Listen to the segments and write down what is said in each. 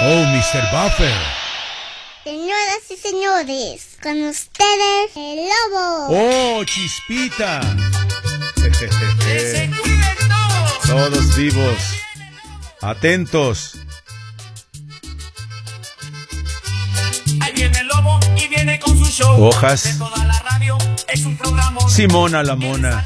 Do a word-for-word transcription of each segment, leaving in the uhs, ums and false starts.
Oh, mister Buffer. Señoras y señores, con ustedes, el Lobo. Oh, Chispita. Todos vivos, atentos. Ahí viene el Lobo y viene con su show. Hojas. De toda la radio, es un programa. Simona la mona.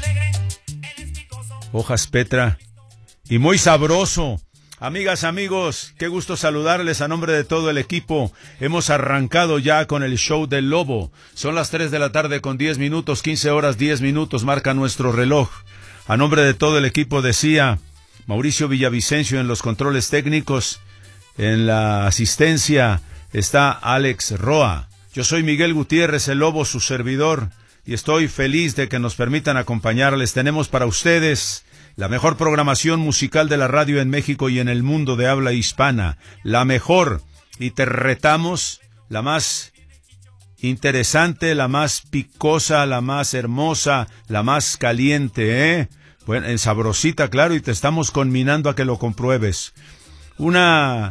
Hojas Petra. Y muy sabroso. Amigas, amigos, qué gusto saludarles a nombre de todo el equipo. Hemos arrancado ya con el show del Lobo. Son las tres de la tarde con diez minutos, quince horas diez minutos, marca nuestro reloj. A nombre de todo el equipo decía Mauricio Villavicencio en los controles técnicos. En la asistencia está Alex Roa. Yo soy Miguel Gutiérrez, el Lobo, su servidor, y estoy feliz de que nos permitan acompañarles. Tenemos para ustedes la mejor programación musical de la radio en México y en el mundo de habla hispana. La mejor. Y te retamos, la más interesante, la más picosa, la más hermosa, la más caliente, ¿eh? Bueno, en sabrosita, claro, y te estamos conminando a que lo compruebes. Una...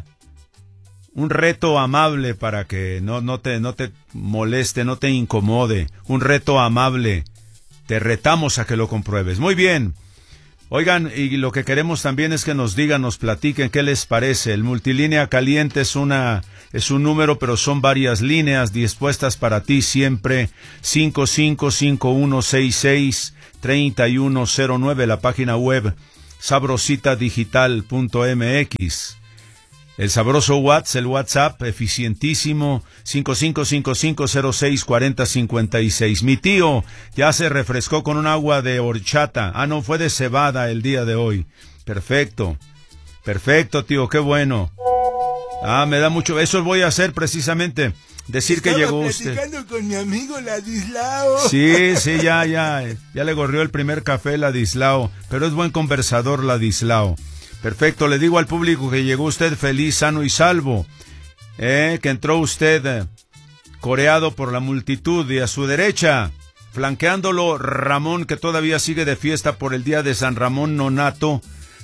Un reto amable para que no, no, te, no te moleste, no te incomode. Un reto amable. Te retamos a que lo compruebes. Muy bien. Oigan, y lo que queremos también es que nos digan, nos platiquen qué les parece. El multilínea caliente es una es un número, pero son varias líneas dispuestas para ti siempre. cinco cinco cinco uno seis seis tres uno cero nueve, la página web sabrosita digital punto m x. El sabroso WhatsApp, el WhatsApp eficientísimo, cinco cinco cinco cinco cero seis cuatro cero cinco seis. Mi tío ya se refrescó con un agua de horchata. Ah, no, fue de cebada el día de hoy. Perfecto, perfecto, tío, qué bueno. Ah, me da mucho, eso voy a hacer precisamente, decir Estaba que llegó usted. Estaba platicando con mi amigo Ladislao. Sí, sí, ya, ya, ya le gorrió el primer café Ladislao, pero es buen conversador Ladislao. Perfecto, le digo al público que llegó usted feliz, sano y salvo, eh, que entró usted eh, coreado por la multitud, y a su derecha, flanqueándolo, Ramón, que todavía sigue de fiesta por el día de San Ramón Nonato.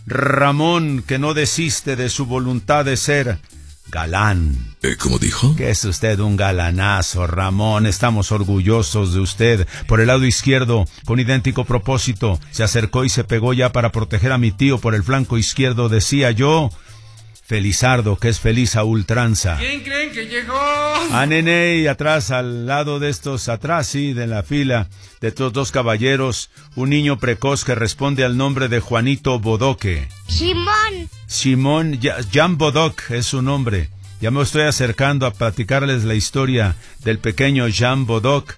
Ramón, que no desiste de su voluntad de ser galán. ¿Eh, ¿Cómo dijo? Que es usted un galanazo, Ramón. Estamos orgullosos de usted. Por el lado izquierdo, con idéntico propósito, se acercó y se pegó ya para proteger a mi tío por el flanco izquierdo, decía yo, Felizardo, que es feliz a ultranza. ¿Quién creen que llegó? A Nene, y atrás, al lado de estos, atrás, sí, de la fila de estos dos caballeros, un niño precoz que responde al nombre de Juanito Bodoque. Simón. Simón, Jan Bodoc es su nombre. Ya me estoy acercando a platicarles la historia del pequeño Jan Bodoc,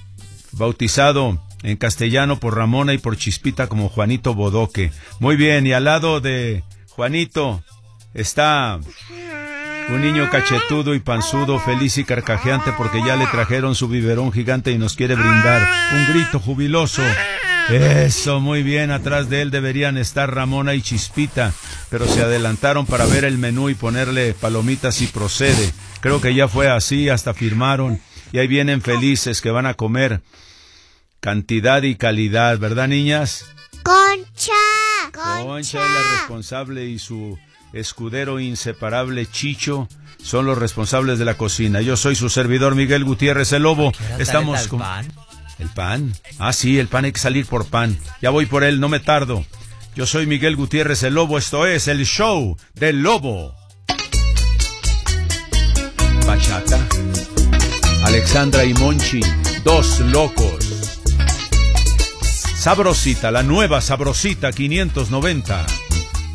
bautizado en castellano por Ramona y por Chispita como Juanito Bodoque. Muy bien, y al lado de Juanito está un niño cachetudo y panzudo, feliz y carcajeante porque ya le trajeron su biberón gigante y nos quiere brindar un grito jubiloso. Eso, muy bien, atrás de él deberían estar Ramona y Chispita, pero se adelantaron para ver el menú y ponerle palomitas y procede. Creo que ya fue así, hasta firmaron, y ahí vienen felices que van a comer cantidad y calidad, ¿verdad, niñas? Concha. Concha. Concha es la responsable y su escudero inseparable Chicho son los responsables de la cocina. Yo soy su servidor Miguel Gutiérrez, el Lobo. Estamos con... ¿El pan? Ah, sí, el pan, hay que salir por pan. Ya voy por él, no me tardo. Yo soy Miguel Gutiérrez, el Lobo. Esto es el show del Lobo. Bachata. Alexandra y Monchi, dos locos. Sabrosita, la nueva Sabrosita quinientos noventa.